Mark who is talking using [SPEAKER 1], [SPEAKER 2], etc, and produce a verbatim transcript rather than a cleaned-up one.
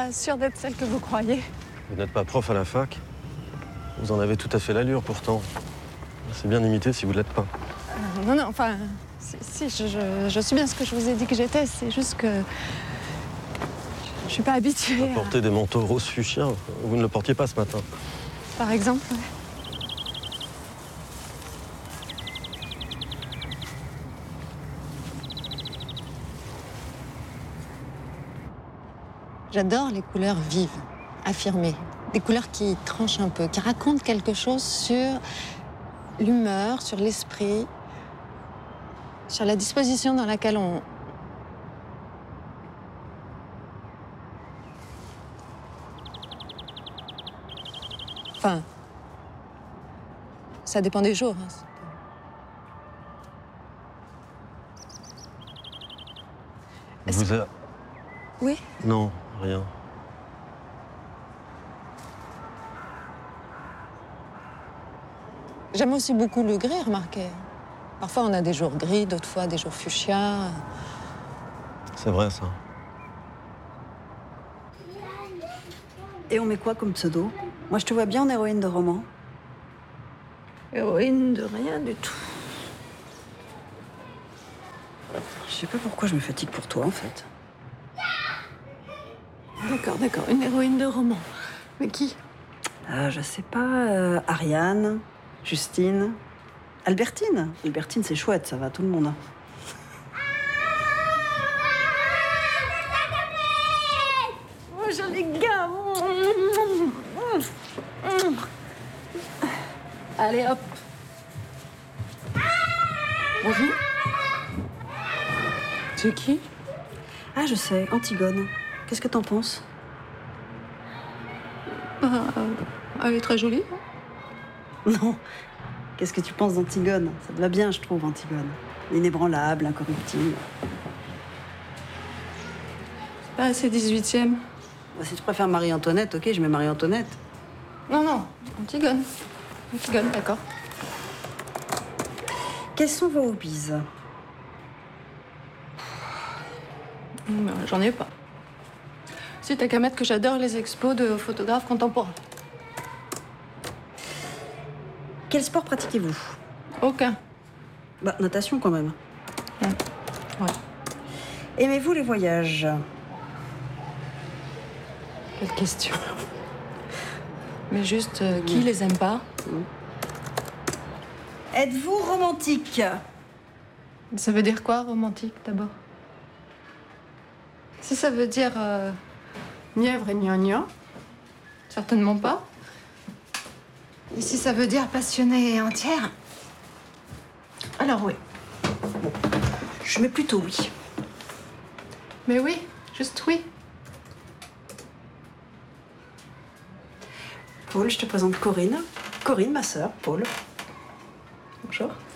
[SPEAKER 1] pas sûre d'être celle que vous croyez.
[SPEAKER 2] Vous n'êtes pas prof à la fac. Vous en avez tout à fait l'allure pourtant. C'est bien imité si vous ne l'êtes pas.
[SPEAKER 1] Euh, non, non, enfin, si, si je, je, je suis bien ce que je vous ai dit que j'étais. C'est juste que je suis pas habituée
[SPEAKER 2] À porter
[SPEAKER 1] à...
[SPEAKER 2] des manteaux rose fuchsia, vous ne le portiez pas ce matin.
[SPEAKER 1] Par exemple, ouais. J'adore les couleurs vives, affirmées. Des couleurs qui tranchent un peu, qui racontent quelque chose sur l'humeur, sur l'esprit, sur la disposition dans laquelle on... Enfin, ça dépend des jours. Hein.
[SPEAKER 2] Vous a...
[SPEAKER 1] Oui?
[SPEAKER 2] Non, rien.
[SPEAKER 1] J'aime aussi beaucoup le gris, remarquez. Parfois, on a des jours gris, d'autres fois des jours fuchsia.
[SPEAKER 2] C'est vrai, ça.
[SPEAKER 3] Et on met quoi comme pseudo? Moi, je te vois bien en héroïne de roman.
[SPEAKER 1] Héroïne de rien du tout.
[SPEAKER 3] Je sais pas pourquoi je me fatigue pour toi, en fait.
[SPEAKER 1] D'accord, d'accord. Une héroïne de roman. Mais qui?
[SPEAKER 3] Euh, je sais pas. euh, Ariane, Justine, Albertine. Albertine, c'est chouette, ça va, tout le monde.
[SPEAKER 1] Oh, joli gars. Allez, hop. Bonjour. C'est qui?
[SPEAKER 3] Ah, je sais, Antigone. Qu'est-ce que t'en penses?
[SPEAKER 1] euh, Elle est très jolie.
[SPEAKER 3] Non. Qu'est-ce que tu penses d'Antigone? Ça te va bien, je trouve, Antigone. Inébranlable, incorruptible.
[SPEAKER 1] Pas assez dix-huitième.
[SPEAKER 3] Bah, si tu préfères Marie-Antoinette, ok, je mets Marie-Antoinette.
[SPEAKER 1] Non, non. Antigone. Antigone, d'accord.
[SPEAKER 3] Quels sont vos hobbies?
[SPEAKER 1] Ben, j'en ai pas. Si, t'as qu'à mettre que j'adore les expos de photographes contemporains.
[SPEAKER 3] Quel sport pratiquez-vous?
[SPEAKER 1] Aucun.
[SPEAKER 3] Bah, natation quand même.
[SPEAKER 1] Ouais.
[SPEAKER 3] Aimez-vous les voyages?
[SPEAKER 1] Quelle question. Mais juste, euh, qui les aime pas?
[SPEAKER 3] Êtes-vous romantique?
[SPEAKER 1] Ça veut dire quoi, romantique, d'abord? Si ça veut dire euh, mièvre et gnangnan, certainement pas. Et si ça veut dire passionnée et entière, alors oui.
[SPEAKER 3] Je mets plutôt oui.
[SPEAKER 1] Mais oui, juste oui.
[SPEAKER 3] Paul, je te présente Corinne. Corinne, ma sœur, Paul.
[SPEAKER 1] Bonjour.